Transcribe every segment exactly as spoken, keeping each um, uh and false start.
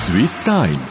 سويت تايم.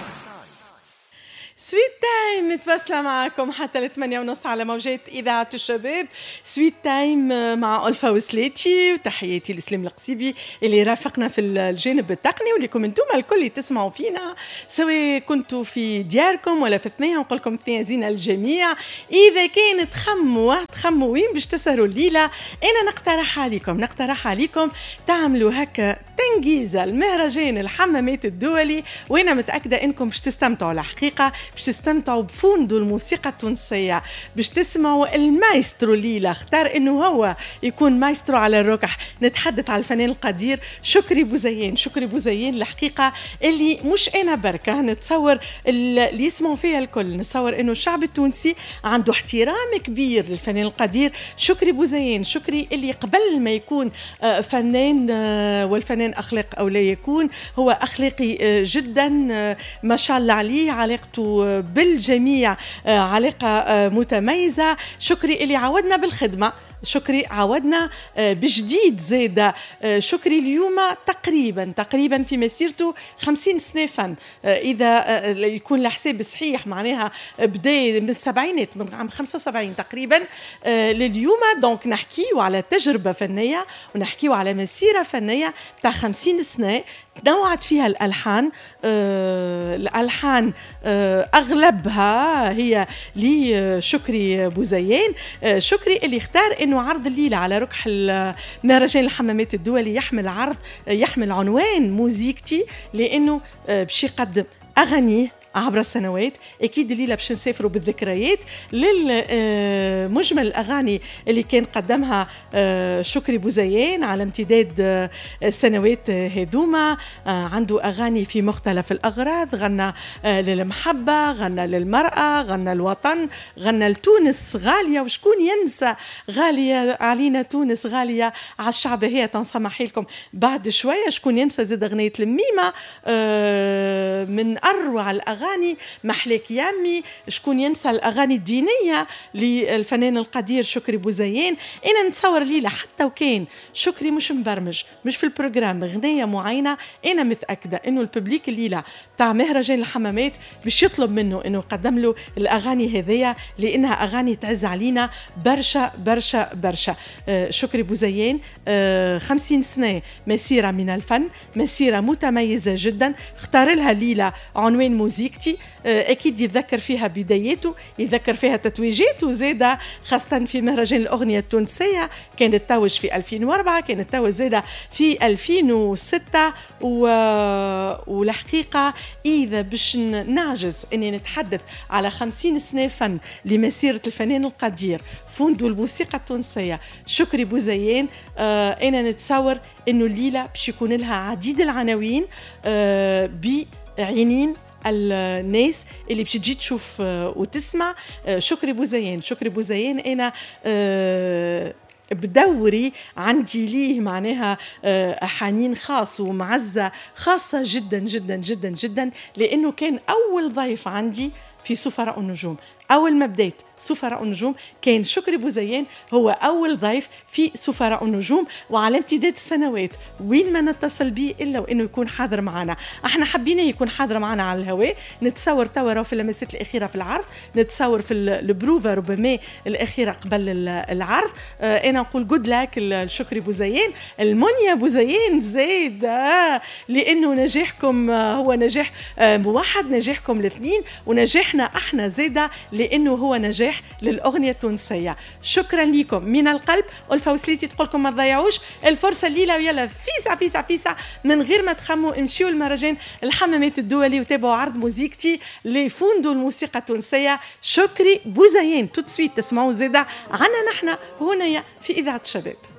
سويت تايم متواصلة معكم حتى الثمانية ونص على موجات إذاعة الشباب. سويت تايم مع ألفا وسليتي، وتحياتي لسليم القصيبي اللي رافقنا في الجانب التقني، وليكم انتم الكل اللي تسمعوا فينا سواء كنتوا في دياركم ولا في ثنية. نقول لكم ثنية زينة الجميع. إذا كان تخموا تخموا وين باش تسهروا الليلة، أنا نقترح عليكم نقترح عليكم تعملوا هكا تنجيزة المهرجان الحمامات الدولي، وأنا متأكدة إنكم باش تستمتعوا. الحقيقة باش تستمتعوا بفندق الموسيقى التونسية، باش تسمعوا المايسترو ليلى اختار انه هو يكون مايسترو على الركح. نتحدث على الفنان القدير شكري بوزيان. شكري بوزيان الحقيقة اللي مش انا بركة، نتصور اللي يسمعوا فيها الكل، نتصور انه الشعب التونسي عنده احترام كبير للفنان القدير شكري بوزيان. شكري اللي قبل ما يكون فنان، والفنان اخلاق او لا يكون، هو اخلاقي جدا ما شاء الله عليه، علاقته بالجميع علاقة متميزة. شكري اللي عودنا بالخدمة، شكري عودنا بجديد زيادة. شكري اليوم تقريبا تقريبا في مسيرته خمسين سنة فن، إذا يكون الحساب صحيح، معناها بداية من السبعينات، من عام خمسة وسبعين تقريبا لليوم. دونك نحكيو على تجربة فنية ونحكيو على مسيرة فنية تاع خمسين سنة نوعت فيها الألحان. آه الألحان آه أغلبها هي لشكري بوزيان. آه شكري اللي اختار إنه عرض الليلة على ركح مهرجان الحمامات الدولي يحمل عرض آه يحمل عنوان موزيكتي، لأنه آه باش يقدم أغانيه عبر السنوات. أكيد الليلة باش نسافروا بالذكريات للمجمل الأغاني اللي كان قدمها شكري بوزيان على امتداد السنوات هذوما. عنده أغاني في مختلف الأغراض، غنى للمحبة، غنى للمرأة، غنى الوطن، غنى لتونس غالية، وشكون ينسى غالية علينا تونس، غالية على الشعب. هي تنسمح لكم بعد شوية. شكون ينسى زاد أغنية الميمة من أروع الأغاني أغاني محلك يامي. شكون ينسى الأغاني الدينية للفنان القدير شكري بوزيان. أنا نتصور ليلة حتى وكان شكري مش مبرمج، مش في البروجرام غنية معينة، أنا متأكدة إنه الببليك الليلة تاع مهرجان الحمامات باش يطلب منه إنه يقدم له الأغاني هذية، لأنها أغاني تعز علينا برشا برشا برشا. آه شكري بوزيان آه خمسين سنة مسيرة من الفن، مسيرة متميزة جدا. اختار لها ليلة عنوان موزيكتي. أكيد يتذكر فيها بداياته، يتذكر فيها تتويجاته زادة، خاصة في مهرجان الأغنية التونسية كانت توج في ألفين وأربعة، كانت توج زادة في ألفين وستة. و... والحقيقة إذا باش نعجز أني نتحدث على خمسين سنة فن لمسيرة الفنان القدير فندق الموسيقى التونسية شكري بوزيان، آه أنا نتصور أنه الليلة باش يكون لها عديد العناوين آه بعينين الناس اللي باش تجي تشوف وتسمع شكري بوزيان. شكري بوزيان أنا أه بدوري عندي ليه معناها حنين خاص ومعزة خاصة جدا جدا جدا جدا، لأنه كان أول ضيف عندي في سفراء النجوم. أول ما بديت سفراء النجوم كان شكري بوزيان هو أول ضيف في سفراء النجوم، وعلى امتداد السنوات وين ما نتصل به إلا وإنه يكون حاضر معنا. احنا حابين يكون حاضر معنا على الهواء. نتصور توا في اللمسات الأخيرة في العرض، نتصور في البروفة ربما الأخيرة قبل العرض. اه أنا نقول جود لاك لشكري بوزيان. المنيا بوزيان زيد آه لأنه نجاحكم هو نجاح آه موحد، نجاحكم الاثنين ونجاحنا احنا زيدة لأنه هو نجاح للأغنية التونسية. شكرا لكم من القلب. ألفا وسليتي تقولكم ما تضيعوش الفرصة الليلة، ويلا فيسع فيسع فيسع من غير ما تخموا امشيوا المهرجان الحمامات الدولي وتابعوا عرض موزيكتي لفندق الموسيقى التونسية شكري بوزيان. تو تسويت تسمعوا زيادة عنا نحن هنا في إذاعة الشباب.